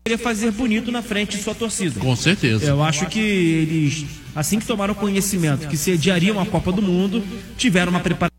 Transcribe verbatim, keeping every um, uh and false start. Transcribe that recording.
fazer bonito na frente de sua torcida. Com certeza. Eu acho que eles, assim que tomaram conhecimento que sediariam a Copa do Mundo, tiveram uma preparação